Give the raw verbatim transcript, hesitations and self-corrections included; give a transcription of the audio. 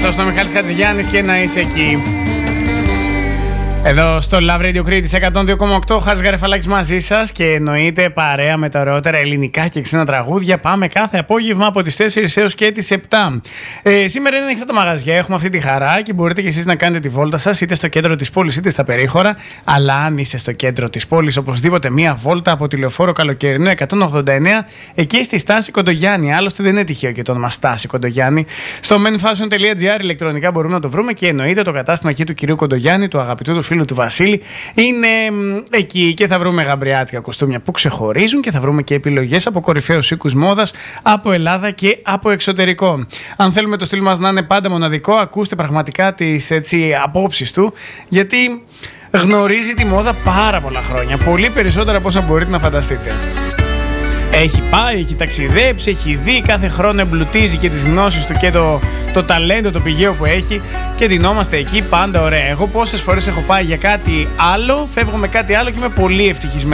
αυτός είναι ο Μιχάλης Χατζηγιάννης και να είσαι εκεί. Εδώ στο Love Radio Κρήτης εκατόν δύο κόμμα οκτώ, Χάρης Γαρεφαλάκης μαζί σας και εννοείται παρέα με τα ωραιότερα ελληνικά και ξένα τραγούδια. Πάμε κάθε απόγευμα από τις τέσσερις έως και τις επτά. Ε, σήμερα είναι ανοιχτά τα μαγαζιά, έχουμε αυτή τη χαρά και μπορείτε και εσείς να κάνετε τη βόλτα σας είτε στο κέντρο της πόλης είτε στα περίχωρα. Αλλά αν είστε στο κέντρο της πόλης, οπωσδήποτε μία βόλτα από τη Λεωφόρο Καλοκαιρινό εκατόν ογδόντα εννέα εκεί στη Στάση Κοντογιάννη. Άλλωστε δεν είναι τυχαίο και το όνομα Στάση Κοντογιάννη. Στο menfashion.gr ηλεκτρονικά μπορούμε να το βρούμε και εννοείται το κατάστημα εκεί του κυρίου Κοντογιάννη, του αγαπητού του φίλου του Βασίλη, είναι εκεί και θα βρούμε γαμπριάτικα κοστούμια που ξεχωρίζουν και θα βρούμε και επιλογές από κορυφαίους οίκους μόδας από Ελλάδα και από εξωτερικό. Αν θέλουμε το στυλ μας να είναι πάντα μοναδικό, ακούστε πραγματικά τις έτσι, απόψεις του, γιατί γνωρίζει τη μόδα πάρα πολλά χρόνια, πολύ περισσότερα από όσα μπορείτε να φανταστείτε. Έχει πάει, έχει ταξιδέψει, έχει δει, κάθε χρόνο εμπλουτίζει και τις γνώσεις του και το, το ταλέντο, το πηγαίο που έχει και δινόμαστε εκεί πάντα ωραία. Εγώ πόσες φορές έχω πάει για κάτι άλλο, φεύγω με κάτι άλλο και είμαι πολύ ευτυχισμένος.